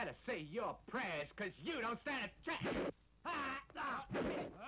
better say your prayers, 'cause you don't stand a chance.